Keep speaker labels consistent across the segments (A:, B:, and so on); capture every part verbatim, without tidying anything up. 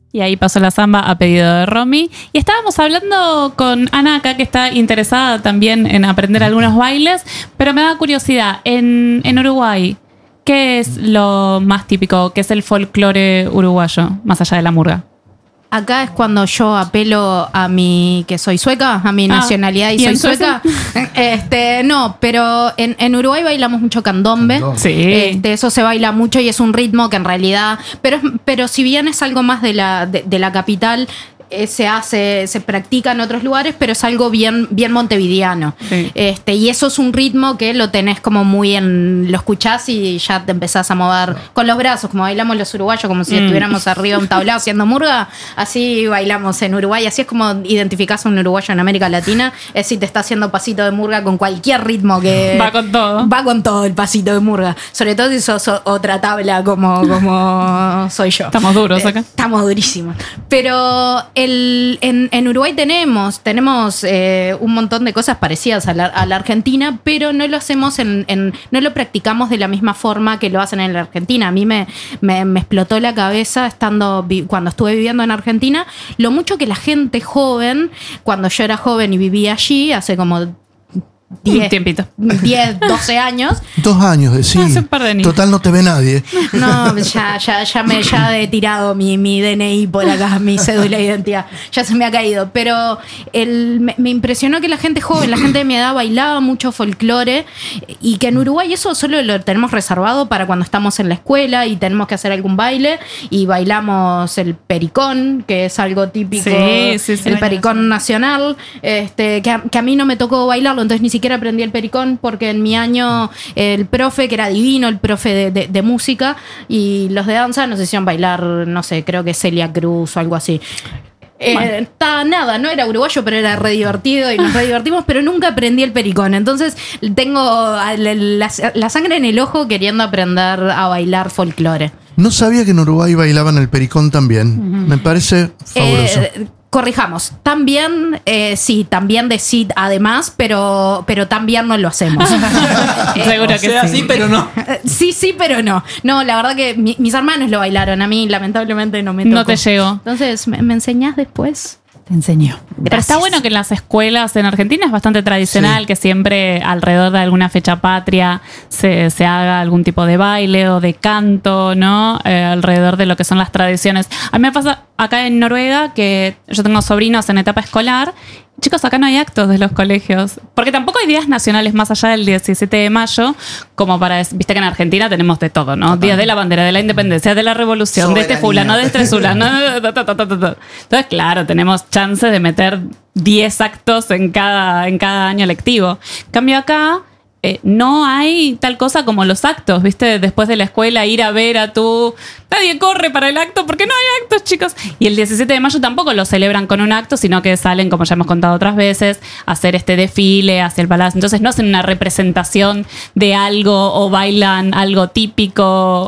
A: Y ahí pasó la samba a pedido de Romy. Y estábamos hablando con Ana acá, que está interesada también en aprender algunos bailes, pero me da curiosidad, en, en Uruguay, ¿qué es lo más típico? ¿Qué es el folclore uruguayo, más allá de la murga?
B: Acá es cuando yo apelo a mi, que soy sueca, a mi
A: Ah,
B: nacionalidad y,
A: ¿y
B: soy
A: en
B: sueca. Este, no, pero en, en Uruguay bailamos mucho candombe.
A: Sí.
B: Este, eso se baila mucho y es un ritmo que en realidad, pero, pero si bien es algo más de la, de, de la capital, eh, se hace, se practica en otros lugares, pero es algo bien, bien montevideano.
A: Sí.
B: Este, y eso es un ritmo que lo tenés como muy en, lo escuchás y ya te empezás a mover con los brazos, como bailamos los uruguayos, como si
A: Mm.
B: estuviéramos arriba de un tablado haciendo murga, así bailamos en Uruguay, así es como identificás a un uruguayo en América Latina, es si te está haciendo pasito de murga con cualquier ritmo que...
A: Va con todo.
B: Va con todo el pasito de murga, sobre todo si sos o- otra tabla como, como soy yo.
A: Estamos duros acá.
B: Eh, Estamos durísimos. Pero el, en, en Uruguay tenemos, tenemos eh, un montón de cosas parecidas a la, a la Argentina, pero no lo hacemos en, en, no lo practicamos de la misma forma que lo hacen en la Argentina. A mí me, me, me explotó la cabeza estando vi- cuando estuve viviendo en Argentina, lo mucho que la gente joven, cuando yo era joven y vivía allí, hace como
A: Un tiempito.
B: diez, doce años.
C: Dos años, decís.
A: Hace un par de años.
C: Total, no te ve nadie.
B: No, ya, ya, ya me ya he tirado mi, mi D N I por acá, mi cédula de identidad. Ya se me ha caído. Pero el, me, me impresionó que la gente joven, la gente de mi edad bailaba mucho folclore y que en Uruguay eso solo lo tenemos reservado para cuando estamos en la escuela y tenemos que hacer algún baile y bailamos el pericón, que es algo típico,
A: Sí, sí, sí.
B: el pericón nacional, este, que a, que a mí no me tocó bailarlo, entonces ni siquiera aprendí el pericón porque en mi año el profe, que era divino, el profe de, de, de música y los de danza nos hicieron bailar, no sé, creo que Celia Cruz o algo así. Eh, está nada, no era uruguayo, pero era re divertido y nos re divertimos, pero nunca aprendí el pericón. Entonces tengo la, la, la sangre en el ojo queriendo aprender a bailar folclore.
C: No sabía que en Uruguay bailaban el pericón también. Me parece fabuloso.
B: Eh, corrijamos, también, eh, sí, también de sí, además, pero, pero también no lo hacemos. Eh,
A: Seguro
D: O
A: que
D: sea,
A: sí.
D: sí, pero no.
B: eh, sí, sí, pero no. No, la verdad que mi- mis hermanos lo bailaron. A mí, lamentablemente, no me tocó.
A: No te llegó.
B: Entonces, ¿me, me enseñás después?
E: Te enseño.
A: Pero está bueno que en las escuelas en Argentina es bastante tradicional
C: Sí.
A: que siempre alrededor de alguna fecha patria se, se haga algún tipo de baile o de canto, ¿no? Eh, alrededor de lo que son las tradiciones. A mí me pasa acá en Noruega que yo tengo sobrinos en etapa escolar. Chicos, acá no hay actos de los colegios. Porque tampoco hay días nacionales más allá del diecisiete de mayo, como para... Viste que en Argentina tenemos de todo, ¿no? Día de la bandera, de la independencia, de la revolución, de este
D: Soberanía.
A: fulano, de este fulano. ta, ta, ta, ta, ta, ta. Entonces, claro, tenemos chances de meter diez actos en cada, en cada año lectivo. En cambio acá... Eh, no hay tal cosa como los actos, ¿viste? Después de la escuela ir a ver a tu... Nadie corre para el acto porque no hay actos, chicos. Y el diecisiete de mayo tampoco lo celebran con un acto, sino que salen, como ya hemos contado otras veces, a hacer este desfile hacia el palacio. Entonces no hacen una representación de algo o bailan algo típico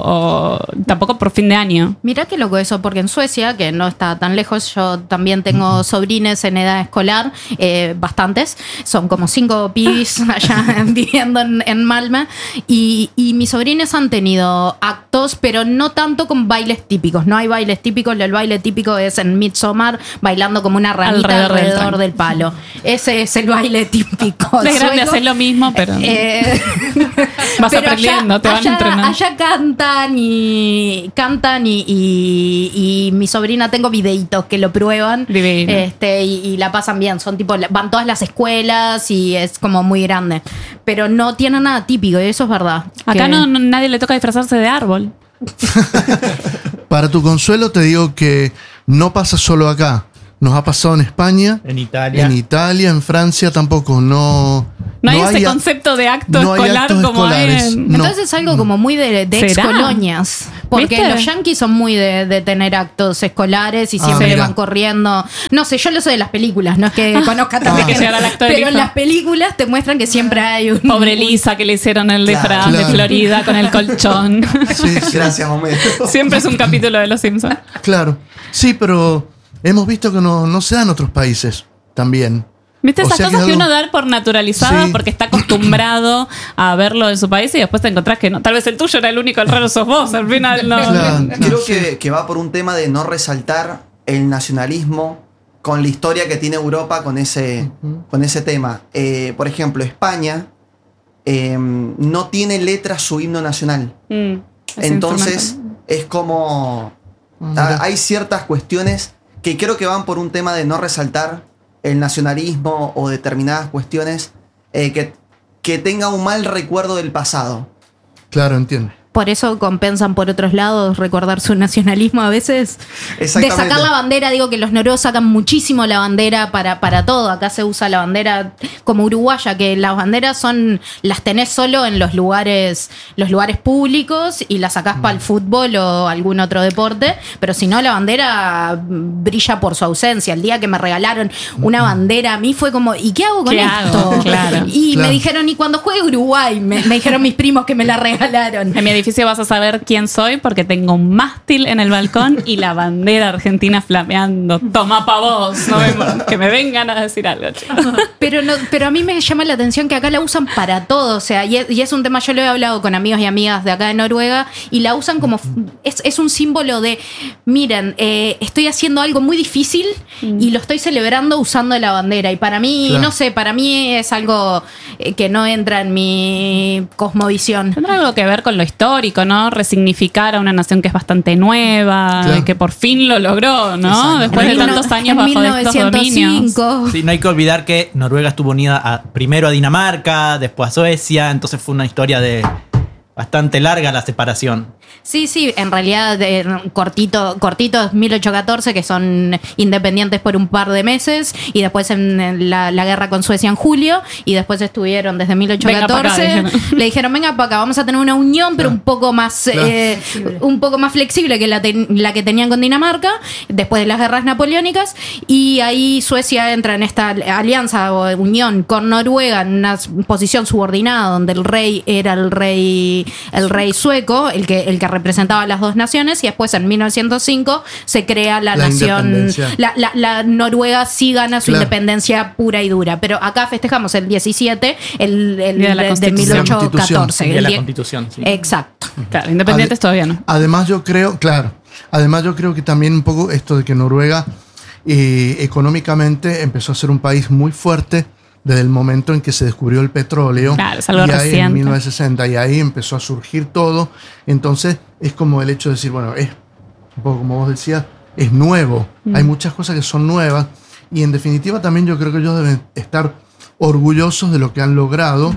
A: o tampoco por fin de año.
B: Mirá qué loco eso, porque en Suecia, que no está tan lejos, yo también tengo sobrines en edad escolar, eh, bastantes, son como cinco pibis allá viviendo en, en Malmö, y, y mis sobrines han tenido actos, pero no tanto con bailes típicos. No hay bailes típicos, el baile típico es en Midsommar, bailando como una ranita
A: Alrededor del
B: alrededor,
A: tren.
B: del palo. Ese es el baile típico.
A: De grande
B: sueco.
A: hacer lo mismo, pero
B: Eh,
A: vas
B: pero
A: aprendiendo,
B: allá,
A: te van
B: allá-
A: entrenando.
B: allá cantan y cantan y, y, y mi sobrina, tengo videitos que lo prueban.
A: Divino.
B: Este, y, y la pasan bien. Son tipo, van todas las escuelas y es como muy grande. Pero no tiene nada típico, y eso es verdad.
A: Acá
B: Que-
A: no, no- nadie le toca disfrazarse de árbol.
C: Para tu consuelo te digo que no pasa solo acá. Nos ha pasado en España,
D: En Italia.
C: en Italia, en Francia tampoco. No,
A: No hay ese
C: a-
A: concepto de acto
C: no hay
A: escolar
C: actos
A: como
C: escolares.
A: hay en...
C: No.
B: Entonces es algo como muy de, de
A: ¿Será?
B: excolonias. Porque
A: ¿Viste?
B: los yanquis son muy de, de tener actos escolares y
C: Ah,
B: siempre
C: mira.
B: van corriendo. No sé, yo lo sé de las películas, no es que conozca también.
A: que llegar al acto de
B: Pero en
A: Lisa.
B: las películas te muestran que siempre hay un.
A: Pobre Lisa que le hicieron el
D: Claro.
A: disfraz de
C: Claro.
A: Florida con el colchón.
C: Sí, sí,
D: Gracias, momento.
A: Siempre es un capítulo de Los Simpsons.
C: claro. Sí, pero hemos visto que no, no se da en otros países también.
A: ¿Viste
C: O
A: esas
C: sea que
A: cosas que
C: algo-
A: uno da por naturalizadas
C: Sí.
A: porque está acostumbrado a verlo en su país y después te encontrás que no? Tal vez el tuyo era el único, el raro sos vos, al final no.
C: Claro.
D: Creo que, que va por un tema de no resaltar el nacionalismo con la historia que tiene Europa con ese, uh-huh. con ese tema. Eh, por ejemplo, España eh, no tiene letra su himno nacional. Mm, Entonces es como... Uh-huh. a, hay ciertas cuestiones que creo que van por un tema de no resaltar el nacionalismo o determinadas cuestiones eh, que, que tenga un mal recuerdo del pasado.
C: Claro, entiendo.
B: Por eso compensan por otros lados recordar su nacionalismo a veces. De sacar la bandera, digo que los noruegos sacan muchísimo la bandera para, para todo. Acá se usa la bandera como uruguaya, que las banderas son las tenés solo en los lugares, los lugares públicos y las sacás mm. para el fútbol o algún otro deporte. Pero si no, la bandera brilla por su ausencia. El día que me regalaron una bandera a mí fue como, ¿y qué hago con
A: ¿Qué
B: esto?
A: Hago? Claro.
B: Y
A: claro.
B: me dijeron, ¿y cuando juegue Uruguay? Me, me dijeron mis primos que me la regalaron.
A: En mi edificio vas a saber quién soy porque tengo un mástil en el balcón y la bandera argentina flameando. Toma pa' vos, no me, que me vengan a decir algo, chicos.
B: Pero, no, pero a mí me llama la atención que acá la usan para todo, o sea, y es, y es un tema, yo lo he hablado con amigos y amigas de acá de Noruega y la usan como, es, es un símbolo de, miren, eh, estoy haciendo algo muy difícil mm. y lo estoy celebrando usando la bandera y para mí, claro. no sé, para mí es algo eh, que no entra en mi cosmovisión.
A: Tendrá algo que ver con lo histórico, ¿no? Resignificar a una nación que es bastante nueva, claro. que por fin lo logró, ¿no? Exacto. Después en de tantos años bajo de estos dominios.
E: Sí, no hay que olvidar que Noruega estuvo unida a, primero a Dinamarca, después a Suecia, entonces fue una historia de bastante larga la separación.
B: Sí, sí, en realidad eh, cortito, cortito mil ochocientos catorce, que son independientes por un par de meses, y después en, en la, la guerra con Suecia en julio, y después estuvieron desde mil ochocientos catorce. Venga pa' acá, dijeron. Le dijeron, venga para acá, vamos a tener una unión, pero un poco más claro. eh, un poco más flexible que la, te, la que tenían con Dinamarca, después de las guerras napoleónicas, y ahí Suecia entra en esta alianza o unión con Noruega en una posición subordinada, donde el rey era el rey, el rey sueco, el que, el que representaba a las dos naciones, y después en mil novecientos cinco se crea la, la nación, la, la, la Noruega sí gana su claro. independencia pura y dura, pero acá festejamos el diecisiete, el, el de, de, de mil ochocientos catorce.
E: El de la Constitución, sí.
B: Exacto.
A: Claro, independientes Ade- todavía no.
C: Además yo creo, claro, además yo creo que también un poco esto de que Noruega eh, económicamente empezó a ser un país muy fuerte desde el momento en que se descubrió el petróleo,
A: claro, es algo
C: y ahí
A: reciente.
C: En mil novecientos sesenta, y ahí empezó a surgir todo. Entonces es como el hecho de decir, bueno, es un poco como vos decías, es nuevo, mm. hay muchas cosas que son nuevas, y en definitiva también yo creo que ellos deben estar orgullosos de lo que han logrado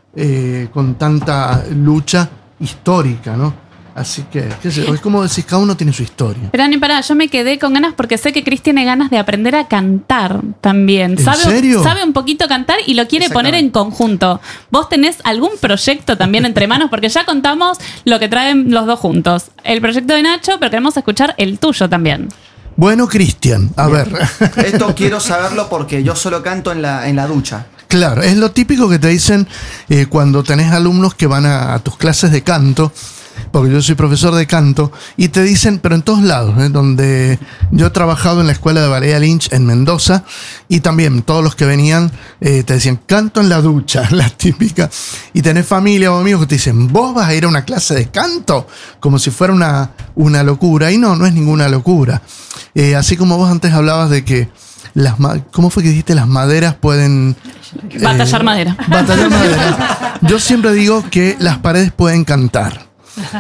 C: eh, con tanta lucha histórica, ¿no? Así que, qué sé, es como decís, cada uno tiene su historia.
A: Pero Ani, pará, yo me quedé con ganas porque sé que Chris tiene ganas de aprender a cantar también.
C: ¿En
A: ¿Sabe,
C: serio?
A: Sabe un poquito cantar y lo quiere poner en conjunto. ¿Vos tenés algún proyecto también entre manos? Porque ya contamos lo que traen los dos juntos. El proyecto de Nacho, pero queremos escuchar el tuyo también.
C: Bueno, Cristian, a Bien. ver.
D: Esto quiero saberlo porque yo solo canto en la, en la ducha.
C: Claro, es lo típico que te dicen eh, cuando tenés alumnos que van a, a tus clases de canto, porque yo soy profesor de canto, y te dicen, pero en todos lados, ¿eh? Donde yo he trabajado en la escuela de Valeria Lynch en Mendoza, y también todos los que venían eh, te decían, canto en la ducha, la típica, y tenés familia o amigos que te dicen, ¿vos vas a ir a una clase de canto? Como si fuera una, una locura, y no, no es ninguna locura. Eh, así como vos antes hablabas de que las, ¿cómo fue que dijiste? Las maderas pueden...
A: Eh, batallar madera.
C: Batallar madera. Yo siempre digo que las paredes pueden cantar.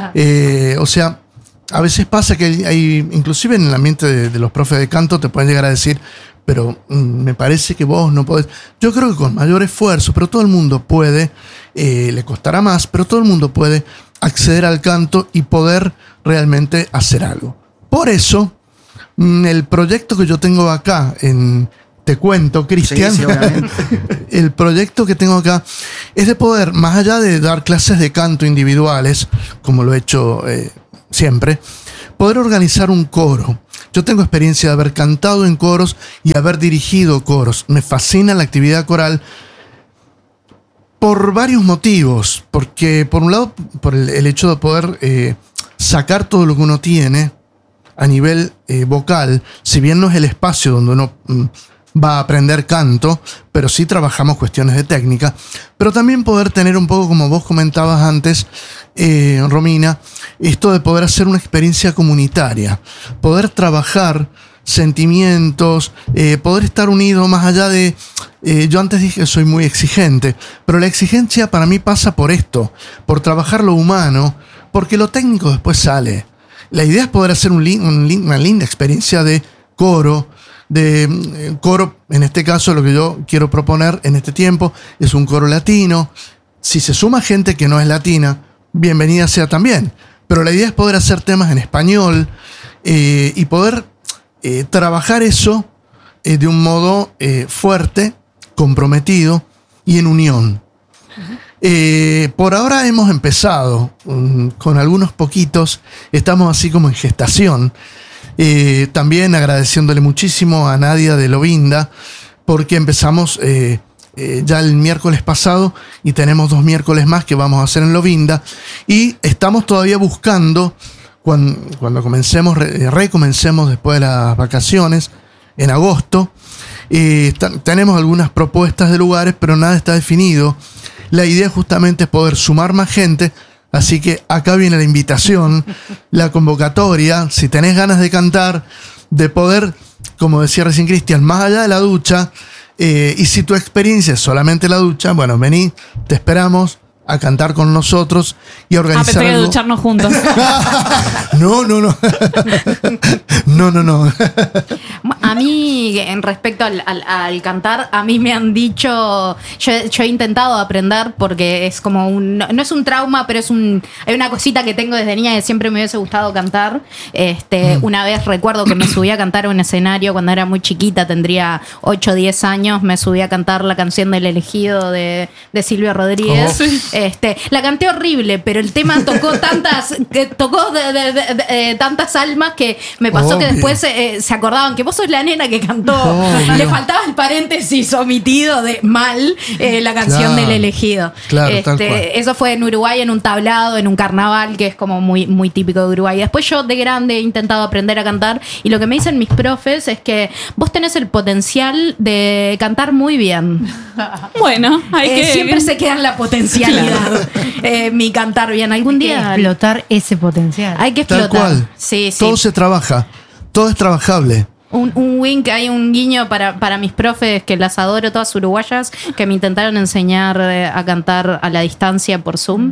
C: Eh, o sea, a veces pasa que hay, hay inclusive en el ambiente de, de los profes de canto te pueden llegar a decir, pero mm, me parece que vos no podés. Yo creo que con mayor esfuerzo, pero todo el mundo puede, eh, le costará más, pero todo el mundo puede acceder al canto y poder realmente hacer algo. Por eso, mm, el proyecto que yo tengo acá en... Te cuento, Cristian, sí, sí, el proyecto que tengo acá es de poder, más allá de dar clases de canto individuales, como lo he hecho eh, siempre, poder organizar un coro. Yo tengo experiencia de haber cantado en coros y haber dirigido coros. Me fascina la actividad coral por varios motivos. Porque, por un lado, por el, el hecho de poder eh, sacar todo lo que uno tiene a nivel eh, vocal, si bien no es el espacio donde uno... Mm, va a aprender canto, pero sí trabajamos cuestiones de técnica, pero también poder tener un poco, como vos comentabas antes, eh, Romina, esto de poder hacer una experiencia comunitaria, poder trabajar sentimientos, eh, poder estar unido más allá de... Eh, yo antes dije que soy muy exigente, pero la exigencia para mí pasa por esto, por trabajar lo humano, porque lo técnico después sale. La idea es poder hacer un lin- un lin- una linda experiencia de coro, de eh, coro, en este caso lo que yo quiero proponer en este tiempo es un coro latino. Si se suma gente que no es latina, bienvenida sea también. Pero la idea es poder hacer temas en español eh, y poder eh, trabajar eso eh, de un modo eh, fuerte, comprometido y en unión. Uh-huh. Eh, por ahora hemos empezado um, con algunos poquitos, estamos así como en gestación. Eh, también agradeciéndole muchísimo a Nadia de Lovinda, porque empezamos eh, eh, ya el miércoles pasado y tenemos dos miércoles más que vamos a hacer en Lovinda. Y estamos todavía buscando, cuando, cuando comencemos, re, recomencemos después de las vacaciones, en agosto, eh, t- tenemos algunas propuestas de lugares, pero nada está definido. La idea justamente es poder sumar más gente, así que acá viene la invitación, la convocatoria, si tenés ganas de cantar, de poder, como decía recién Cristian, más allá de la ducha, eh, y si tu experiencia es solamente la ducha, bueno, vení, te esperamos a cantar con nosotros y a organizar.
A: Ah, pensé que
C: algo.
A: ducharnos juntos.
C: No, no, no. No, no, no.
B: A mí, en respecto al, al, al cantar, a mí me han dicho, yo, yo he intentado aprender porque es como un, no es un trauma, pero es un, hay una cosita que tengo desde niña que siempre me hubiese gustado cantar. Este, mm. Una vez recuerdo que me subí a cantar a un escenario cuando era muy chiquita, tendría ocho o diez años, me subí a cantar la canción del elegido de, de Silvio Rodríguez. Oh. Este, la canté horrible, pero el tema tocó tantas, que tocó de, de, de, de, de, tantas almas que me pasó. Obvio. Que después eh, se acordaban que vos sos la nena que cantó. Obvio. Le faltaba el paréntesis omitido de mal eh, la canción claro. del elegido.
C: Claro,
B: este, eso fue en Uruguay, en un tablado, en un carnaval, que es como muy, muy típico de Uruguay. Después yo de grande he intentado aprender a cantar y lo que me dicen mis profes es que vos tenés el potencial de cantar muy bien.
A: Bueno, hay
B: eh,
A: que...
B: siempre se queda en la potencialidad. Eh, mi cantar bien. Algún
F: hay
B: día.
F: Que explotar ese potencial.
B: Hay que explotar.
C: Tal cual.
B: Sí, sí.
C: Todo se trabaja. Todo es trabajable.
B: Un, un wink, hay un guiño para, para mis profes que las adoro, todas uruguayas, que me intentaron enseñar eh, a cantar a la distancia por Zoom.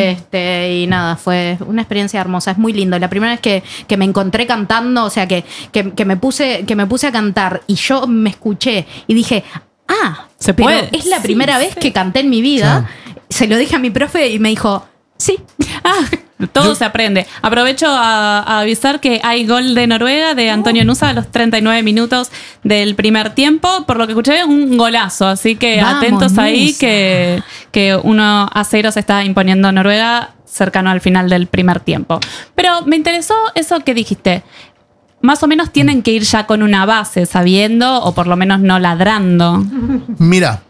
B: Este, y nada, fue una experiencia hermosa. Es muy lindo. La primera vez que, que me encontré cantando, o sea, que, que, que, me puse, que me puse a cantar y yo me escuché y dije, ah,
A: se
B: pero
A: puede.
B: es la
A: Sí,
B: primera
A: sí.
B: vez que canté en mi vida. Claro. Se lo dije a mi profe y me dijo, sí.
A: Ah, todo
C: Yo-
A: se aprende. Aprovecho a, a avisar que hay gol de Noruega de Antonio Nusa a los treinta y nueve minutos del primer tiempo. Por lo que escuché, un golazo. Así que
B: Vamos,
A: atentos ahí
B: Nusa.
A: que, que uno a cero se está imponiendo Noruega cercano al final del primer tiempo. Pero me interesó eso que dijiste. Más o menos tienen que ir ya con una base, sabiendo o por lo menos no ladrando.
C: Mira,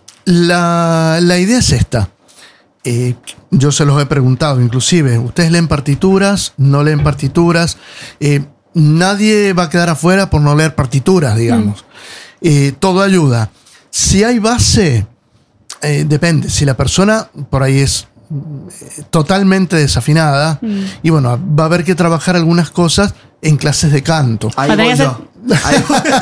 C: la, la idea es esta. Eh, yo se los he preguntado, inclusive, ¿ustedes leen partituras? ¿No leen partituras? Eh, nadie va a quedar afuera por no leer partituras, digamos. Mm. Eh, todo ayuda. Si hay base, eh, depende. Si la persona por ahí es eh, totalmente desafinada, mm. y bueno, va a haber que trabajar algunas cosas en clases de canto.
D: Ahí
A: Podría
D: voy
A: ser-
D: yo. Ahí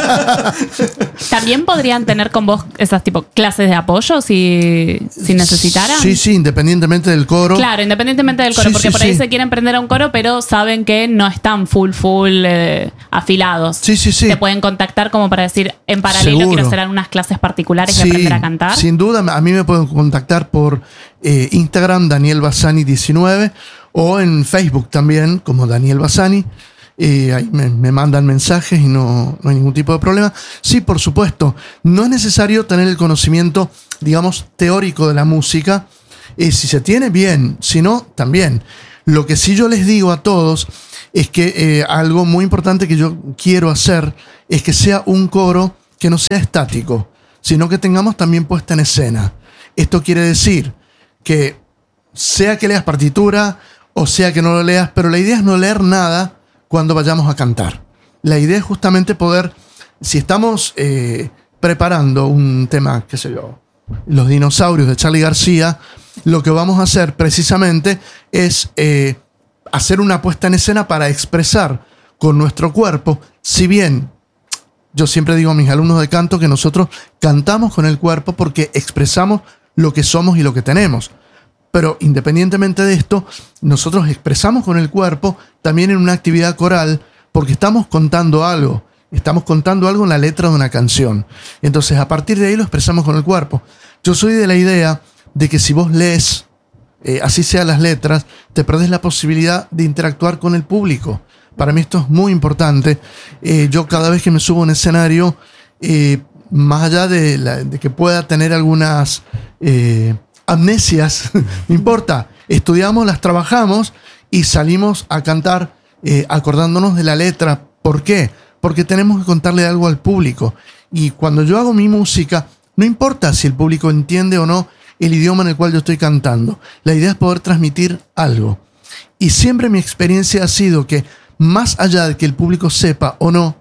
D: voy.
A: También podrían tener con vos esas tipo clases de apoyo si, si necesitaran.
C: Sí, sí, independientemente del coro.
A: Claro, independientemente del coro,
C: Sí,
A: porque
C: sí,
A: por ahí
C: sí.
A: se quieren prender a un coro, pero saben que no están full, full eh, afilados.
C: Sí, sí, sí.
A: Te pueden contactar como para decir, en paralelo
C: Seguro.
A: quiero hacer algunas clases particulares de
C: Sí,
A: aprender a cantar.
C: sin duda, a mí me pueden contactar por eh, Instagram, Daniel Bassani diecinueve, o en Facebook también, como Daniel Bassani. Eh, ahí me, me mandan mensajes y no, no hay ningún tipo de problema. Sí, por supuesto, no es necesario tener el conocimiento, digamos, teórico de la música. Eh, si se tiene, bien. Si no, también. Lo que sí yo les digo a todos es que eh, algo muy importante que yo quiero hacer es que sea un coro que no sea estático, sino que tengamos también puesta en escena. Esto quiere decir que sea que leas partitura o sea que no lo leas, pero la idea es no leer nada cuando vayamos a cantar. La idea es justamente poder, si estamos eh, preparando un tema, qué sé yo, Los dinosaurios de Charly García, lo que vamos a hacer precisamente es eh, hacer una puesta en escena para expresar con nuestro cuerpo, si bien yo siempre digo a mis alumnos de canto que nosotros cantamos con el cuerpo porque expresamos lo que somos y lo que tenemos. Pero independientemente de esto, nosotros expresamos con el cuerpo también en una actividad coral porque estamos contando algo. Estamos contando algo en la letra de una canción. Entonces, a partir de ahí lo expresamos con el cuerpo. Yo soy de la idea de que si vos lees, eh, así sean las letras, te perdés la posibilidad de interactuar con el público. Para mí esto es muy importante. Eh, yo cada vez que me subo a un escenario, eh, más allá de, la, de que pueda tener algunas eh, amnesias, no importa, estudiamos, las trabajamos y salimos a cantar eh, acordándonos de la letra. ¿Por qué? Porque tenemos que contarle algo al público. Y cuando yo hago mi música, no importa si el público entiende o no el idioma en el cual yo estoy cantando. La idea es poder transmitir algo. Y siempre mi experiencia ha sido que, más allá de que el público sepa o no,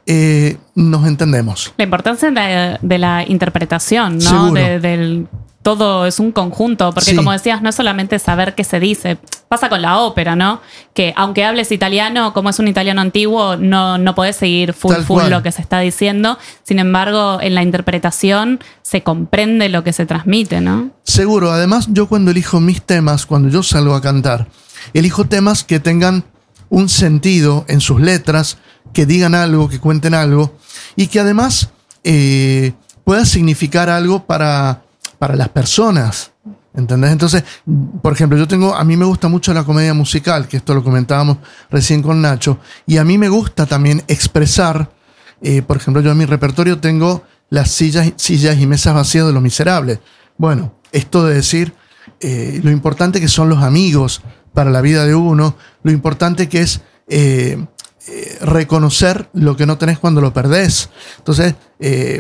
C: eh, nos entendemos.
A: La importancia de la, de la interpretación, ¿no?
C: Seguro.
A: De, del, todo es un conjunto, porque
C: Sí.
A: como decías, no es solamente saber qué se dice. Pasa con la ópera, ¿no? Que aunque hables italiano, como es un italiano antiguo, no, no podés seguir full
C: Tal
A: full
C: cual.
A: lo que se está diciendo. Sin embargo, en la interpretación se comprende lo que se transmite, ¿no?
C: Seguro. Además, yo cuando elijo mis temas, cuando yo salgo a cantar, elijo temas que tengan un sentido en sus letras, que digan algo, que cuenten algo, y que además eh, pueda significar algo para, para las personas. ¿Entendés? Entonces, por ejemplo, yo tengo, a mí me gusta mucho la comedia musical, que esto lo comentábamos recién con Nacho, y a mí me gusta también expresar, eh, por ejemplo, yo en mi repertorio tengo las sillas, sillas y mesas vacías de Los Miserables. Bueno, esto de decir eh, lo importante que son los amigos para la vida de uno, lo importante que es eh, eh, reconocer lo que no tenés cuando lo perdés. Entonces, eh,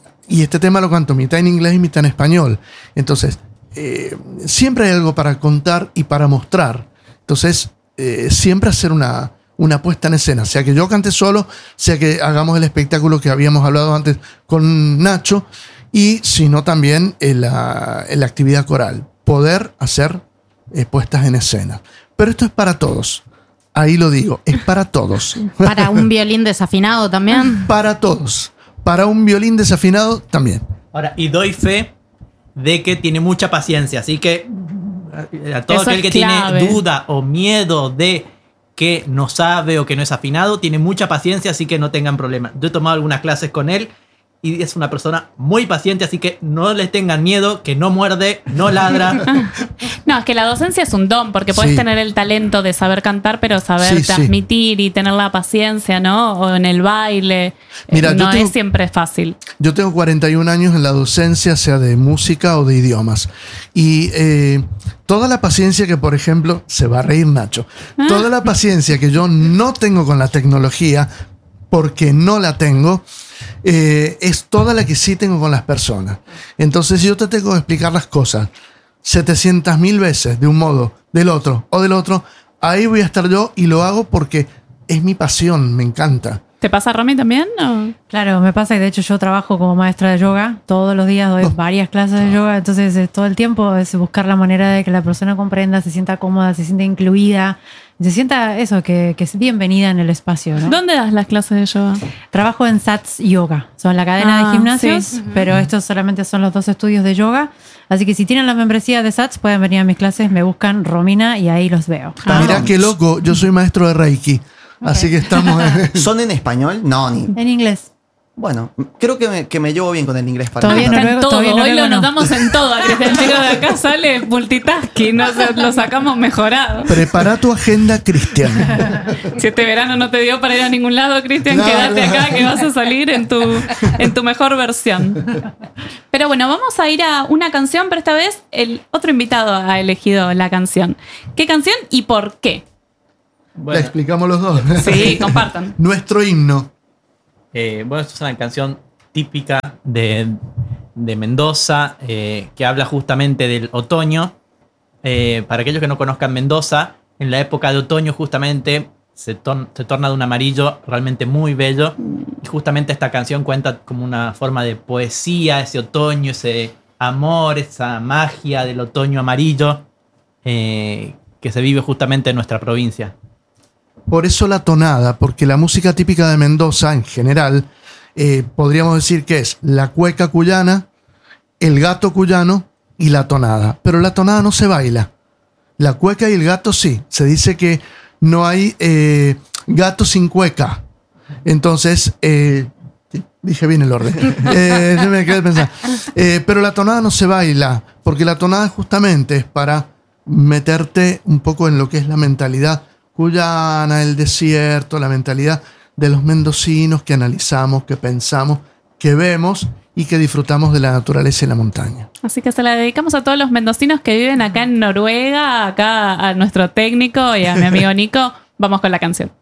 C: y este tema lo canto mitad en inglés y mitad en español. Entonces, eh, siempre hay algo para contar y para mostrar. Entonces, eh, siempre hacer una, una puesta en escena, sea que yo cante solo, sea que hagamos el espectáculo que habíamos hablado antes con Nacho, y si no también en la, en la actividad coral, poder hacer eh, puestas en escena. Pero esto es para todos. Ahí lo digo, es para todos.
B: Para un violín desafinado también.
C: Para todos. Para un violín desafinado también.
E: Ahora, y doy fe de que tiene mucha paciencia, así que a todo
A: Eso
E: aquel
A: es
E: que
A: clave.
E: tiene duda o miedo de que no sabe o que no es afinado, tiene mucha paciencia, así que no tengan problema. Yo he tomado algunas clases con él y es una persona muy paciente, así que no les tengan miedo, que no muerde, no ladra.
A: No, es que la docencia es un don, porque podés
C: Sí.
A: tener el talento de saber cantar, pero saber
C: Sí, sí.
A: transmitir y tener la paciencia, ¿no? O en el baile. eh,
C: Mira, yo
A: no
C: tengo-
A: es siempre fácil.
C: Yo tengo cuarenta y un años en la docencia, sea de música o de idiomas. Y eh, toda la paciencia que, por ejemplo, se va a reír Nacho, toda la paciencia que yo no tengo con la tecnología, porque no la tengo, eh, es toda la que sí tengo con las personas. Entonces, si yo te tengo que explicar las cosas setecientas mil veces de un modo, del otro o del otro, ahí voy a estar yo y lo hago porque es mi pasión, me encanta.
A: ¿Te pasa, Romy, también? ¿O?
F: Claro, me pasa que de hecho yo trabajo como maestra de yoga. Todos los días doy
C: Oh.
F: varias clases de yoga. Entonces eh, todo el tiempo es buscar la manera de que la persona comprenda, se sienta cómoda, se sienta incluida, se sienta eso, que, que es bienvenida en el espacio, ¿no?
A: ¿Dónde das las clases de yoga?
F: Trabajo en Sats Yoga. Son la cadena
A: Ah,
F: de gimnasios,
A: sí.
F: pero estos solamente son los dos estudios de yoga. Así que si tienen la membresía de Sats, pueden venir a mis clases, me buscan Romina y ahí los veo.
A: Ah.
C: Mirá qué loco, yo soy maestro de Reiki. Así que estamos...
D: ¿Son en español? No, ni.
F: En inglés.
D: Bueno, creo que me, que me llevo bien con el inglés para
F: Todavía
A: Está
F: noruego,
A: en todo.
F: todavía
A: Hoy
F: noruego
A: lo
F: no.
A: notamos en todo. A Cristian Chico de acá sale multitasking. No sé, lo sacamos mejorado.
C: Prepara tu agenda, Cristian.
A: Si este verano no te dio para ir a ningún lado, Cristian,
C: No,
A: quédate
C: no.
A: acá que vas a salir en tu, en tu mejor versión. Pero bueno, vamos a ir a una canción, pero esta vez el otro invitado ha elegido la canción. ¿Qué canción y por qué?
C: La
E: Bueno,
C: explicamos los dos.
A: Sí, compartan.
C: Nuestro himno.
E: eh, bueno, esto es una canción típica de, de Mendoza, eh, que habla justamente del otoño. Eh, para aquellos que no conozcan Mendoza, en la época de otoño justamente se, tor- se torna de un amarillo realmente muy bello. Y justamente esta canción cuenta como una forma de poesía, ese otoño, ese amor, esa magia del otoño amarillo, eh, que se vive justamente en nuestra provincia.
C: Por eso la tonada, porque la música típica de Mendoza, en general, eh, podríamos decir que es la cueca cuyana, el gato cuyano y la tonada. Pero la tonada no se baila. La cueca y el gato sí. Se dice que no hay eh, gato sin cueca. Entonces, eh, dije bien el orden. Eh, no me quedé pensando. Eh, pero la tonada no se baila, porque la tonada justamente es para meterte un poco en lo que es la mentalidad cuyana, el desierto, la mentalidad de los mendocinos que analizamos, que pensamos, que vemos y que disfrutamos de la naturaleza y la montaña.
A: Así que se la dedicamos a todos los mendocinos que viven acá en Noruega, acá a nuestro técnico y a mi amigo Nico. Vamos con la canción.